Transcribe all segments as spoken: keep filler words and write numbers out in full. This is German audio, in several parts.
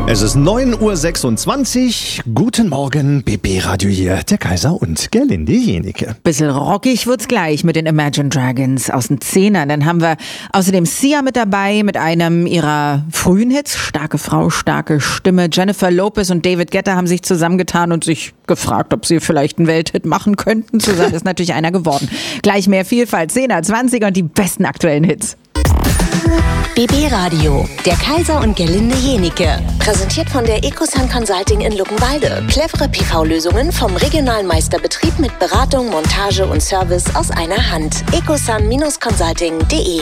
Es ist neun Uhr sechsundzwanzig. Guten Morgen, B B Radio hier, der Kaiser und Gerlinde Jenike. Bisschen rockig wird's gleich mit den Imagine Dragons aus den Zehnern. Dann haben wir außerdem Sia mit dabei mit einem ihrer frühen Hits. Starke Frau, starke Stimme. Jennifer Lopez und David Guetta haben sich zusammengetan und sich gefragt, ob sie vielleicht einen Welthit machen könnten. Zusammen ist natürlich einer geworden. Gleich mehr Vielfalt, Zehner, Zwanziger und die besten aktuellen Hits. B B Radio, der Kaiser und Gerlinde Jenike. Präsentiert von der Ecosun Consulting in Luckenwalde. Clevere P V-Lösungen vom regionalen Meisterbetrieb mit Beratung, Montage und Service aus einer Hand. ecosun Consulting punkt de.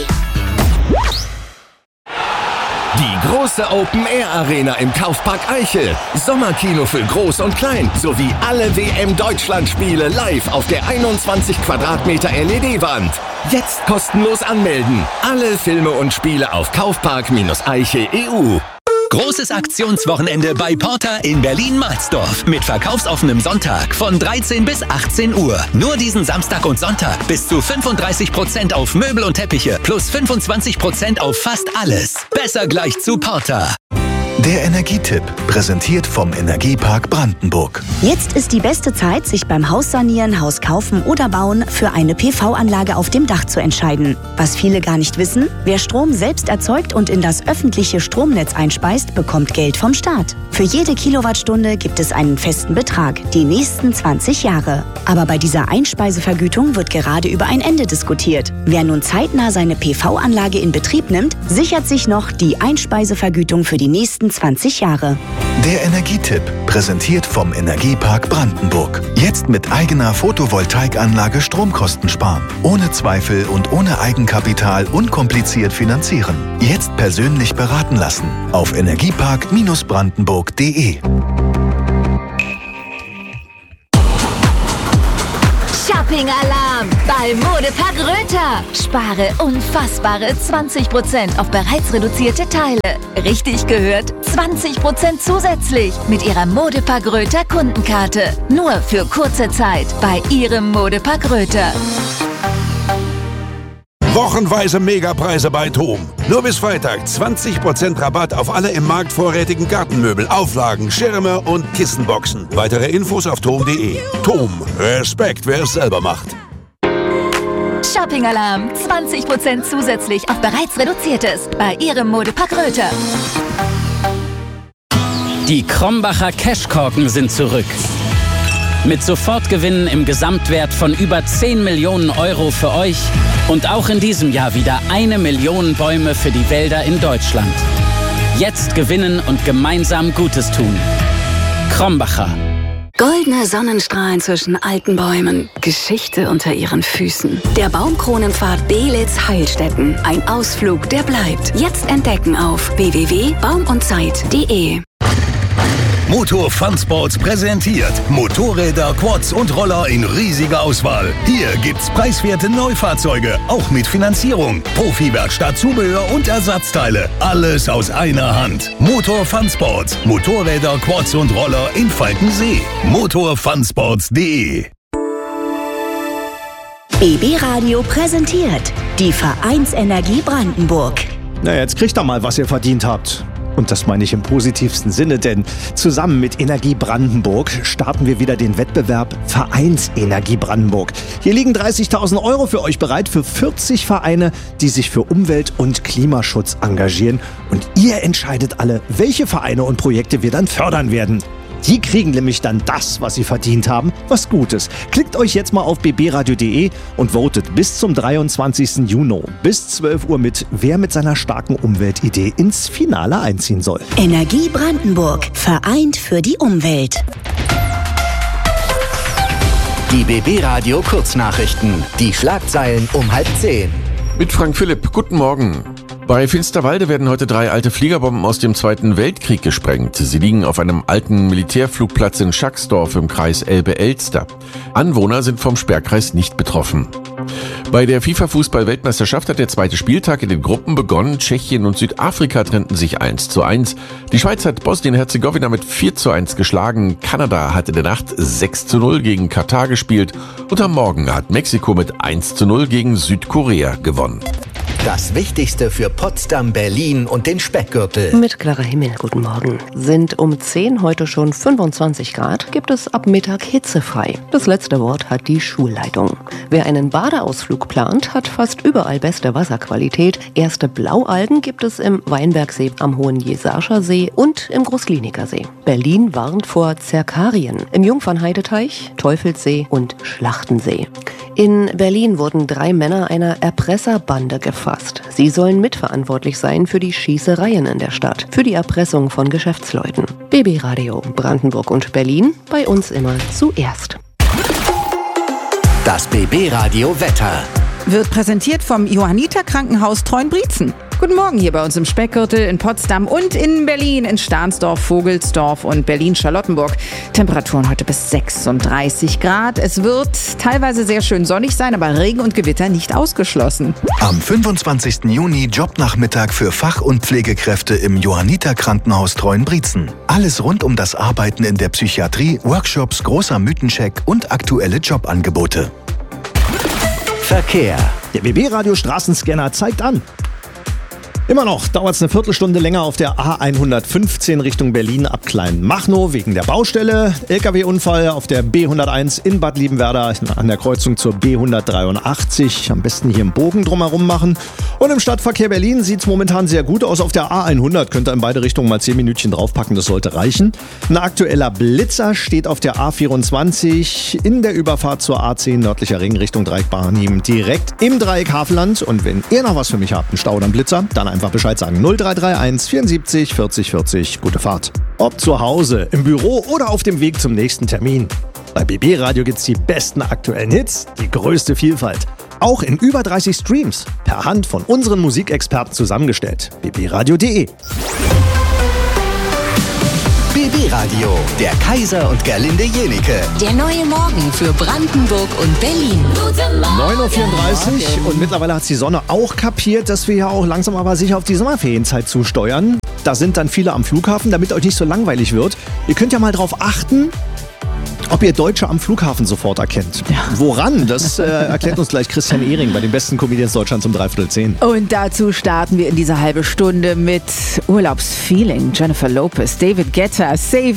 Die große Open-Air-Arena im Kaufpark Eichel. Sommerkino für Groß und Klein. Sowie alle W M-Deutschland-Spiele live auf der einundzwanzig Quadratmeter L E D-Wand. Jetzt kostenlos anmelden. Alle Filme und Spiele auf kaufpark Eichel punkt e u. Großes Aktionswochenende bei Porter in Berlin-Marsdorf mit verkaufsoffenem Sonntag von dreizehn bis achtzehn Uhr. Nur diesen Samstag und Sonntag bis zu fünfunddreißig Prozent auf Möbel und Teppiche plus fünfundzwanzig Prozent auf fast alles. Besser gleich zu Porter. Der Energietipp, präsentiert vom Energiepark Brandenburg. Jetzt ist die beste Zeit, sich beim Haussanieren, Haus kaufen oder bauen für eine P V-Anlage auf dem Dach zu entscheiden. Was viele gar nicht wissen, wer Strom selbst erzeugt und in das öffentliche Stromnetz einspeist, bekommt Geld vom Staat. Für jede Kilowattstunde gibt es einen festen Betrag, die nächsten zwanzig Jahre. Aber bei dieser Einspeisevergütung wird gerade über ein Ende diskutiert. Wer nun zeitnah seine P V-Anlage in Betrieb nimmt, sichert sich noch die Einspeisevergütung für die nächsten zwanzig Jahre. Der Energietipp, präsentiert vom Energiepark Brandenburg. Jetzt mit eigener Photovoltaikanlage Stromkosten sparen. Ohne Zweifel und ohne Eigenkapital unkompliziert finanzieren. Jetzt persönlich beraten lassen. Auf energiepark Brandenburg punkt de. Shopping-Alarm bei Modepark Röther. Spare unfassbare zwanzig Prozent auf bereits reduzierte Teile. Richtig gehört, zwanzig Prozent zusätzlich mit Ihrer Modepark Röther Kundenkarte. Nur für kurze Zeit bei Ihrem Modepark Röther. Wochenweise Megapreise bei TOM. Nur bis Freitag zwanzig Prozent Rabatt auf alle im Markt vorrätigen Gartenmöbel, Auflagen, Schirme und Kissenboxen. Weitere Infos auf tom punkt de. TOM. Respekt, wer es selber macht. Shopping-Alarm. zwanzig Prozent zusätzlich auf bereits Reduziertes bei Ihrem Modepark Röther. Die Krombacher Cashkorken sind zurück. Mit Sofortgewinnen im Gesamtwert von über zehn Millionen Euro für euch und auch in diesem Jahr wieder eine Million Bäume für die Wälder in Deutschland. Jetzt gewinnen und gemeinsam Gutes tun. Krombacher. Goldene Sonnenstrahlen zwischen alten Bäumen, Geschichte unter ihren Füßen. Der Baumkronenpfad Belitz-Heilstätten. Ein Ausflug, der bleibt. Jetzt entdecken auf w w w punkt baum und zeit punkt de. Motor Fun Sports präsentiert Motorräder, Quads und Roller in riesiger Auswahl. Hier gibt's preiswerte Neufahrzeuge, auch mit Finanzierung, Profi-Werkstatt, Zubehör und Ersatzteile. Alles aus einer Hand. Motor Fun Sports. Motorräder, Quads und Roller in Falkensee. motor fun sports punkt de. B B Radio präsentiert die Vereinsenergie Brandenburg. Na, jetzt kriegt ihr mal, was ihr verdient habt. Und das meine ich im positivsten Sinne, denn zusammen mit Energie Brandenburg starten wir wieder den Wettbewerb Vereinsenergie Brandenburg. Hier liegen dreißigtausend Euro für euch bereit für vierzig Vereine, die sich für Umwelt- und Klimaschutz engagieren. Und ihr entscheidet alle, welche Vereine und Projekte wir dann fördern werden. Die kriegen nämlich dann das, was sie verdient haben, was Gutes. Klickt euch jetzt mal auf b b radio punkt de und votet bis zum dreiundzwanzigsten Juni bis zwölf Uhr mit, wer mit seiner starken Umweltidee ins Finale einziehen soll. Energie Brandenburg, vereint für die Umwelt. Die B B Radio Kurznachrichten. Die Schlagzeilen um halb zehn. Mit Frank Philipp, guten Morgen. Bei Finsterwalde werden heute drei alte Fliegerbomben aus dem Zweiten Weltkrieg gesprengt. Sie liegen auf einem alten Militärflugplatz in Schacksdorf im Kreis Elbe-Elster. Anwohner sind vom Sperrkreis nicht betroffen. Bei der FIFA-Fußball-Weltmeisterschaft hat der zweite Spieltag in den Gruppen begonnen. Tschechien und Südafrika trennten sich eins zu eins. Die Schweiz hat Bosnien-Herzegowina mit vier zu eins geschlagen. Kanada hat in der Nacht sechs zu null gegen Katar gespielt. Und am Morgen hat Mexiko mit eins zu null gegen Südkorea gewonnen. Das Wichtigste für Potsdam, Berlin und den Speckgürtel. Mit klarer Himmel, guten Morgen. Sind um zehn heute schon fünfundzwanzig Grad, gibt es ab Mittag hitzefrei. Das letzte Wort hat die Schulleitung. Wer einen Badeausflug plant, hat fast überall beste Wasserqualität. Erste Blaualgen gibt es im Weinbergsee, am Hohen Jesarscher See und im Großkliniker See. Berlin warnt vor Zerkarien im Jungfernheideteich, Teufelssee und Schlachtensee. In Berlin wurden drei Männer einer Erpresserbande gefasst. Sie sollen mitverantwortlich sein für die Schießereien in der Stadt, für die Erpressung von Geschäftsleuten. B B Radio Brandenburg und Berlin, bei uns immer zuerst. Das B B Radio Wetter wird präsentiert vom Johanniter Krankenhaus Treuenbrietzen. Guten Morgen hier bei uns im Speckgürtel in Potsdam und in Berlin, in Stahnsdorf, Vogelsdorf und Berlin-Charlottenburg. Temperaturen heute bis sechsunddreißig Grad. Es wird teilweise sehr schön sonnig sein, aber Regen und Gewitter nicht ausgeschlossen. Am fünfundzwanzigsten Juni Jobnachmittag für Fach- und Pflegekräfte im Johanniter Krankenhaus Treuenbrietzen. Alles rund um das Arbeiten in der Psychiatrie, Workshops, großer Mythencheck und aktuelle Jobangebote. Verkehr. Der B B Radio Straßenscanner zeigt an. Immer noch dauert es eine Viertelstunde länger auf der A hundertfünfzehn Richtung Berlin ab Kleinmachnow wegen der Baustelle. L K W-Unfall auf der B hunderteins in Bad Liebenwerda an der Kreuzung zur B hundertdreiundachtzig. Am besten hier einen Bogen drumherum machen. Und im Stadtverkehr Berlin sieht es momentan sehr gut aus. Auf der A hundert könnt ihr in beide Richtungen mal zehn Minütchen draufpacken, das sollte reichen. Ein aktueller Blitzer steht auf der A vierundzwanzig in der Überfahrt zur A zehn nördlicher Ring Richtung Dreieck Barnim direkt im Dreieck Havelland. Und wenn ihr noch was für mich habt, einen Stau oder einen Blitzer, dann einfach Bescheid sagen. null drei drei eins vierundsiebzig vierzig vierzig. Gute Fahrt. Ob zu Hause, im Büro oder auf dem Weg zum nächsten Termin. Bei B B Radio gibt's die besten aktuellen Hits, die größte Vielfalt. Auch in über dreißig Streams. Per Hand von unseren Musikexperten zusammengestellt. b b radio punkt de B B Radio, der Kaiser und Gerlinde Jenike. Der neue Morgen für Brandenburg und Berlin. neun Uhr vierunddreißig und mittlerweile hat die Sonne auch kapiert, dass wir ja auch langsam aber sicher auf die Sommerferienzeit zusteuern. Da sind dann viele am Flughafen, damit euch nicht so langweilig wird. Ihr könnt ja mal drauf achten, ob ihr Deutsche am Flughafen sofort erkennt. Ja. Woran? Das äh, erklärt uns gleich Christian Ehring bei den besten Comedians Deutschlands um dreiviertel zehn. Und dazu starten wir in dieser halbe Stunde mit Urlaubsfeeling. Jennifer Lopez, David Guetta, Save